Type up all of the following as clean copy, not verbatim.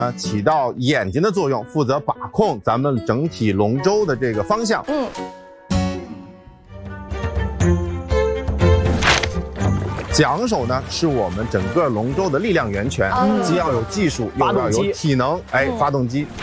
起到眼睛的作用，负责把控咱们整体龙舟的这个方向。桨手呢是我们整个龙舟的力量源泉，既要有技术，又要有体能。发动机。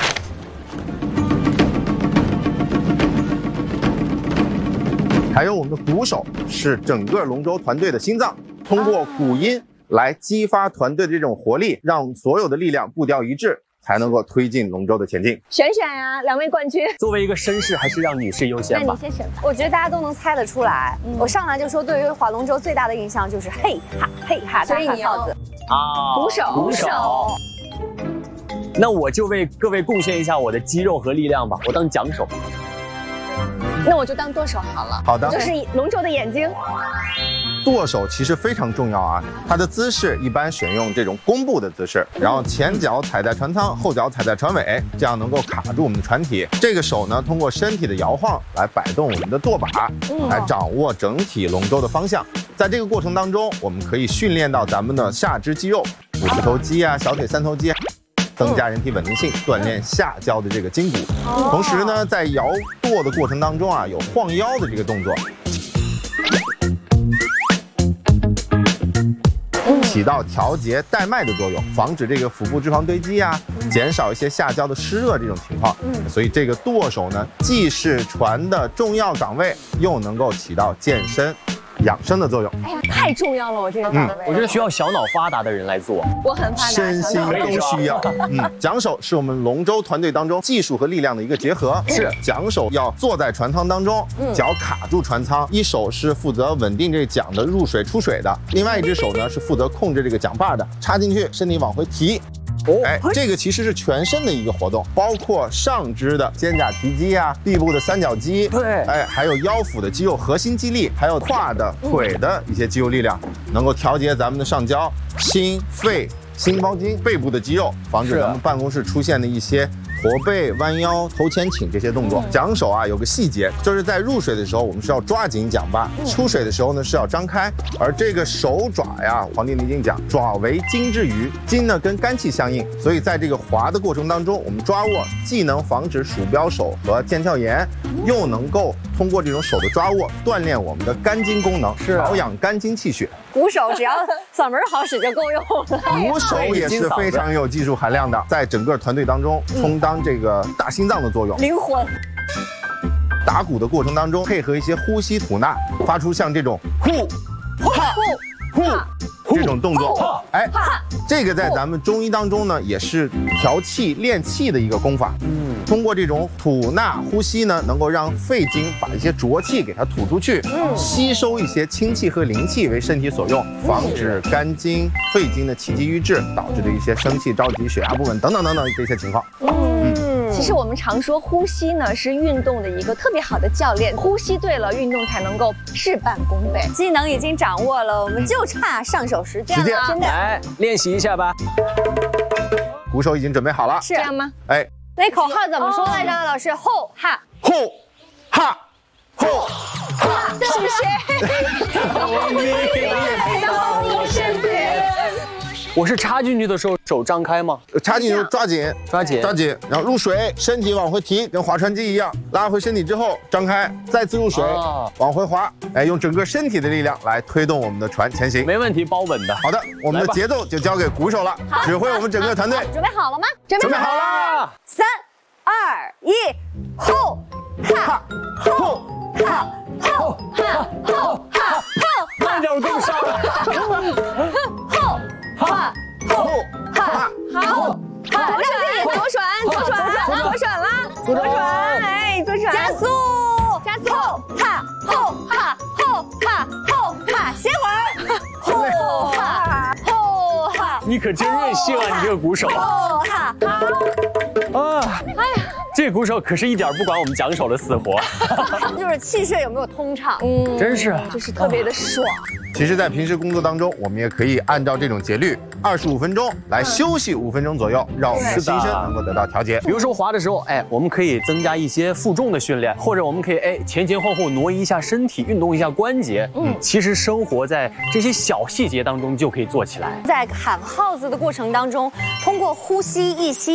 还有我们的鼓手是整个龙舟团队的心脏，通过鼓音来激发团队的这种活力，让所有的力量步调一致，才能够推进龙舟的前进。 选呀，2位冠军。 作为一个绅士，还是让女士优先吧。 那你先选吧。 我觉得大家都能猜得出来。我上来就说，对于划龙舟最大的印象就是嘿哈嘿哈， 所以你套子啊， 鼓手。 那我就为各位贡献一下我的肌肉和力量吧，我当桨手。 那我就当舵手好了。 好的。 就是龙舟的眼睛。 舵手其实非常重要啊，它的姿势一般选用这种弓步的姿势，然后前脚踩在船舱，后脚踩在船尾，这样能够卡住我们的船体。这个手呢，通过身体的摇晃来摆动我们的舵把，来掌握整体龙舟的方向。在这个过程当中，我们可以训练到咱们的下肢肌肉，股四头肌啊，小腿三头肌。增加人体稳定性，锻炼下焦的这个筋骨。同时呢，在摇舵的过程当中啊，有晃腰的这个动作，起到调节带脉的作用，防止这个腹部脂肪堆积啊，减少一些下焦的湿热这种情况。所以这个舵手呢，既是船的重要岗位，又能够起到健身养生的作用。 哎呀，太重要了，我这个岗位。 我觉得需要小脑发达的人来做。 我很发达， 身心都需要。桨手是我们龙舟团队当中技术和力量的一个结合。是，桨手要坐在船舱当中，脚卡住船舱，一手是负责稳定这个桨的入水出水的，另外一只手呢是负责控制这个桨把的，插进去，身体往回提。这个其实是全身的一个活动，包括上肢的肩胛提肌啊，臂部的三角肌，对，还有腰腹的肌肉核心肌力，还有胯的、腿的一些肌肉力量，能够调节咱们的上焦、心、肺、心包经、背部的肌肉，防止咱们办公室出现的一些驼背、弯腰、头前倾这些动作。桨手啊，有个细节，就是在入水的时候，我们是要抓紧桨把；出水的时候呢，是要张开。而这个手爪呀，《黄帝内经》讲，爪为筋之余，筋呢跟肝气相应，所以在这个划的过程当中，我们抓握既能防止鼠标手和腱鞘炎，又能够通过这种手的抓握锻炼我们的肝经功能，保养肝经气血。 鼓手只要嗓门好使就够用了。 鼓手也是非常有技术含量的，在整个团队当中充当这个大心脏的作用， 灵魂。 打鼓的过程当中，配合一些呼吸吐纳，发出像这种呼、哈、呼这种动作。这个在咱们中医当中呢，也是调气练气的一个功法。通过这种吐纳呼吸呢，能够让肺经把一些浊气给它吐出去，吸收一些清气和灵气为身体所用，防止肝经、肺经的气机郁滞，导致的一些生气、着急、血压不稳等等等等这些情况。 其实我们常说呼吸呢是运动的一个特别好的教练，呼吸对了，运动才能够事半功倍。 技能已经掌握了，我们就差上手实践了。 真的， 来练习一下吧。 鼓手已经准备好了， 是这样吗？ 那口号怎么说来着？老师，后哈后哈后哈， 是谁？ 我是插进去的时候手张开吗？ 插进去抓紧，然后入水，身体往回提，跟划船机一样，拉回身体之后张开，再次入水，往回滑，用整个身体的力量来推动我们的船前行。 没问题，包稳的。 好的，我们的节奏就交给鼓手了，指挥我们整个团队。 准备好了吗？ 准备好了。 3、2、1，后哈后哈后哈后哈后， 慢点，我跟不上了。 后哈后哈好， 让自己左转啦，左转， 加速，后哈后哈后哈后哈，歇会儿，后哈后哈。 你可真任性啊，你这个鼓手。 后哈啊，这鼓手可是一点不管我们桨手的死活， 就是气血有没有通畅， 真是就是特别的爽。 其实，在平时工作当中，我们也可以按照这种节律，25分钟来休息5分钟左右，让我们的心身能够得到调节。 比如说滑的时候，我们可以增加一些负重的训练，或者我们可以前前后后挪移一下身体，运动一下关节。其实生活在这些小细节当中就可以做起来。 在喊号子的过程当中，通过呼吸一吸